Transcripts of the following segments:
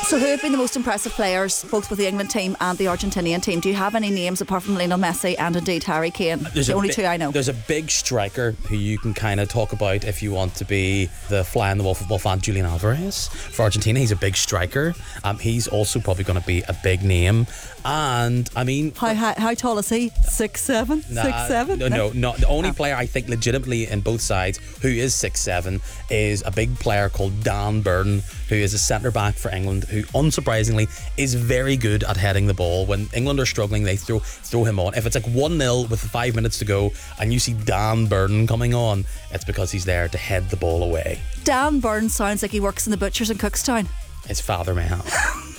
So who have been the most impressive players, both with the England team and the Argentinian team? Do you have any names apart from Lionel Messi and indeed Harry Kane? The only two I know. There's a big striker who you can kind of talk about if you want to be the fly on the wall football fan, Julian Alvarez. For Argentina, he's a big striker. He's also probably going to be a big name. And I mean, how tall is he? 6'7"? 6'7"? No. The only player I think legitimately in both sides who is 6'7" is a big player called Dan Burn, who is a centre back for England, who unsurprisingly is very good at heading the ball. When England are struggling, they throw him on. If it's like 1-0 with 5 minutes to go and you see Dan Burn coming on, it's because he's there to head the ball away. Dan Burn sounds like he works in the butchers in Cookstown. His father may have.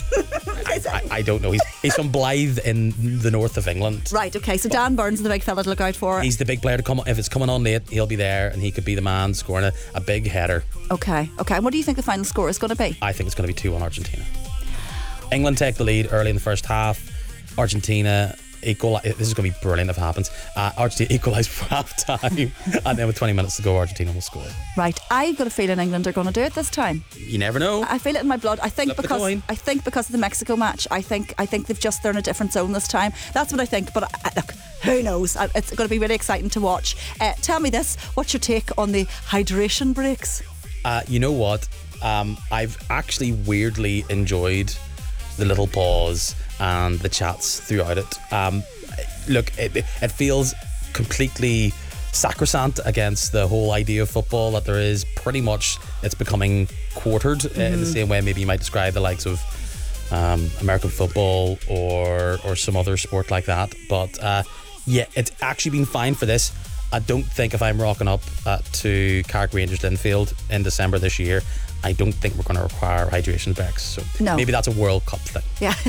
I don't know. He's from Blythe in the north of England. Right, okay. So Dan Burns is the big fella to look out for. He's the big player to come. If it's coming on late, he'll be there and he could be the man scoring a big header. Okay. And what do you think the final score is going to be? I think it's going to be 2-1 Argentina. England take the lead early in the first half. Argentina equalise. This is going to be brilliant if it happens. Argentina equalise for half time, and then with 20 minutes to go, Argentina will score. Right, I've got a feeling England are going to do it this time. You never know. I feel it in my blood. I think because of the Mexico match. I think they're in a different zone this time. That's what I think. But look, who knows? It's going to be really exciting to watch. Tell me this: what's your take on the hydration breaks? You know what? I've actually weirdly enjoyed the little pause and the chats throughout it. Look, it feels completely sacrosanct against the whole idea of football that there is pretty much, it's becoming quartered in the same way maybe you might describe the likes of American football or some other sport like that. But yeah, it's actually been fine for this. I don't think if I'm rocking up to Carrick Rangers Linfield in December this year, I don't think we're going to require hydration breaks. So maybe that's a World Cup thing. Yeah.